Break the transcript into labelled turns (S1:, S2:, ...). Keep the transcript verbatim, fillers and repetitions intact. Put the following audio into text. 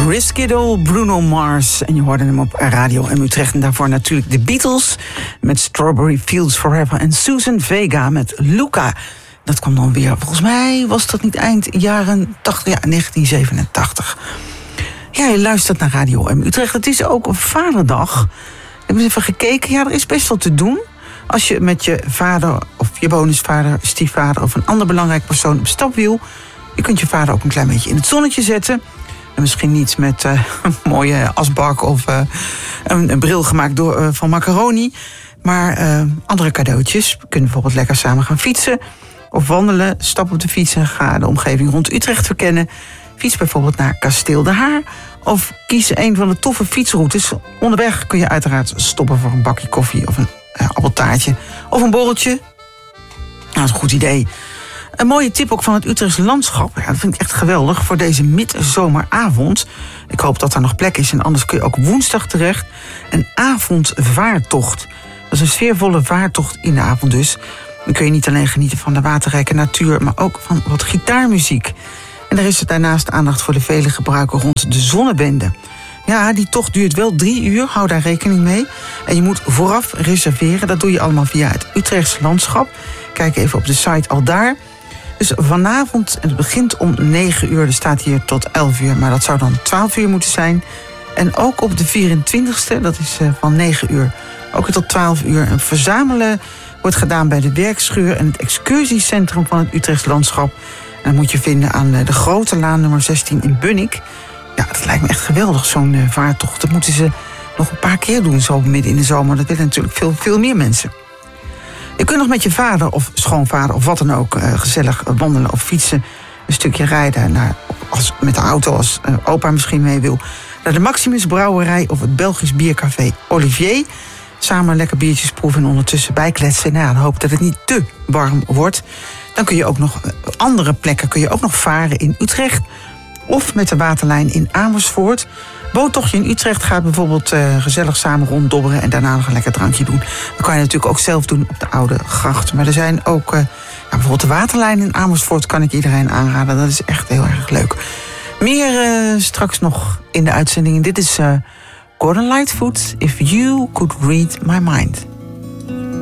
S1: Riskido, Bruno Mars. En je hoorde hem op Radio M Utrecht. En daarvoor natuurlijk de Beatles met Strawberry Fields Forever. En Susan Vega met Luca. Dat kwam dan weer, volgens mij was dat niet eind jaren tachtig, ja, negentien zevenentachtig. Ja, je luistert naar Radio M Utrecht. Het is ook Vaderdag. Ik heb eens even gekeken. Ja, er is best wat te doen. Als je met je vader of je bonusvader, stiefvader of een ander belangrijk persoon op stap wil. Je kunt je vader ook een klein beetje in het zonnetje zetten. En misschien niet met uh, een mooie asbak of uh, een, een bril gemaakt door, uh, van macaroni. Maar uh, andere cadeautjes. We kunnen bijvoorbeeld lekker samen gaan fietsen. Of wandelen, stap op de fiets en ga de omgeving rond Utrecht verkennen. Fiets bijvoorbeeld naar Kasteel de Haar. Of kies een van de toffe fietsroutes. Onderweg kun je uiteraard stoppen voor een bakje koffie of een uh, appeltaartje. Of een borreltje. Nou, dat is een goed idee. Een mooie tip ook van het Utrechtse landschap. Ja, dat vind ik echt geweldig voor deze midzomeravond. Ik hoop dat er nog plek is en anders kun je ook woensdag terecht. Een avondvaartocht. Dat is een sfeervolle vaartocht in de avond dus. Dan kun je niet alleen genieten van de waterrijke natuur, maar ook van wat gitaarmuziek. En er is daarnaast aandacht voor de vele gebruiken rond de Zonnebende. Ja, die tocht duurt wel drie uur, hou daar rekening mee. En je moet vooraf reserveren, dat doe je allemaal via het Utrechtse landschap. Kijk even op de site al daar. Dus vanavond, het begint om negen uur, er staat hier tot elf uur, maar dat zou dan twaalf uur moeten zijn. En ook op de vierentwintigste, dat is van negen uur, ook weer tot twaalf uur. En verzamelen wordt gedaan bij de werkschuur en het excursiecentrum van het Utrechts landschap. En dat moet je vinden aan de Grote Laan nummer zestien in Bunnik. Ja, dat lijkt me echt geweldig, zo'n uh, vaartocht. Dat moeten ze nog een paar keer doen, zo midden in de zomer. Dat willen natuurlijk veel, veel meer mensen. Je kunt nog met je vader of schoonvader of wat dan ook uh, gezellig wandelen of fietsen. Een stukje rijden naar, als, met de auto als uh, opa misschien mee wil. Naar de Maximus Brouwerij of het Belgisch biercafé Olivier. Samen lekker biertjes proeven en ondertussen bijkletsen. Nou, dan hoop ik dat het niet te warm wordt. Dan kun je ook nog uh, andere plekken kun je ook nog varen in Utrecht. Of met de waterlijn in Amersfoort. Boottochtje in Utrecht gaat bijvoorbeeld uh, gezellig samen ronddobberen en daarna nog een lekker drankje doen. Dat kan je natuurlijk ook zelf doen op de Oude Gracht. Maar er zijn ook, uh, ja, bijvoorbeeld de waterlijn in Amersfoort kan ik iedereen aanraden. Dat is echt heel erg leuk. Meer uh, straks nog in de uitzending. Dit is uh, Gordon Lightfoot, If You Could Read My Mind.